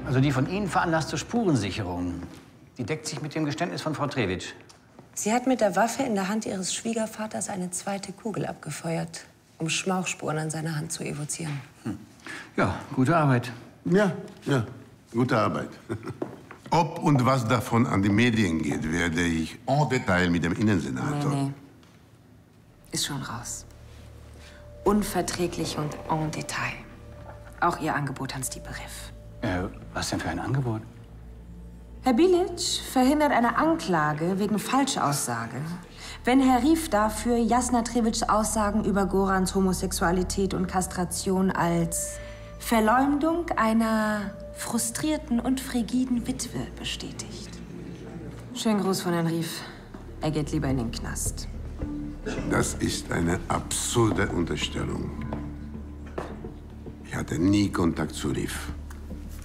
Also die von Ihnen veranlasste Spurensicherung, die deckt sich mit dem Geständnis von Frau Trewitsch. Sie hat mit der Waffe in der Hand ihres Schwiegervaters eine zweite Kugel abgefeuert, um Schmauchspuren an seiner Hand zu evozieren. Ja, gute Arbeit. Ja, gute Arbeit. Ob und was davon an die Medien geht, werde ich en Detail mit dem Innensenator. Nee. Ist schon raus. Unverträglich und en Detail. Auch Ihr Angebot, Hans-Dieter Riff. Was denn für ein Angebot? Herr Bilic verhindert eine Anklage wegen Falschaussage, wenn Herr Rief dafür Jasna Trewitschs Aussagen über Gorans Homosexualität und Kastration als Verleumdung einer frustrierten und frigiden Witwe bestätigt. Schönen Gruß von Herrn Rief. Er geht lieber in den Knast. Das ist eine absurde Unterstellung. Ich hatte nie Kontakt zu Rief.